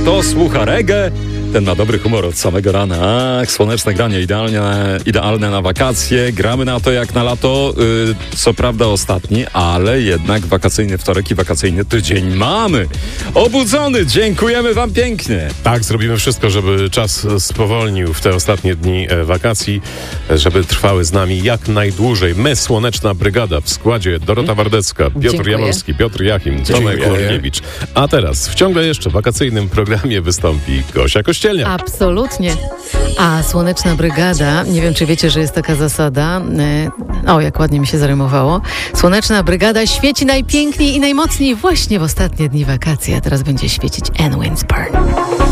Kto słucha reggae, ten ma dobry humor od samego rana. Ach, słoneczne granie idealne na wakacje. Gramy na to jak na lato. Co prawda ostatni, ale jednak wakacyjny wtorek i wakacyjny tydzień mamy. Obudzony, dziękujemy wam pięknie. Tak, zrobimy wszystko, żeby czas spowolnił w te ostatnie dni wakacji, żeby trwały z nami jak najdłużej. My, Słoneczna Brygada, w składzie Dorota Wardecka, Piotr Jaworski, Piotr Jachim, Tomek Korkiewicz. A teraz w ciągle jeszcze wakacyjnym programie wystąpi Gosia Kościelniak. Absolutnie. A Słoneczna Brygada, nie wiem, czy wiecie, że jest taka zasada. O, jak ładnie mi się zarymowało. Słoneczna Brygada świeci najpiękniej i najmocniej właśnie w ostatnie dni wakacji, a teraz będzie świecić Anne Winsburn.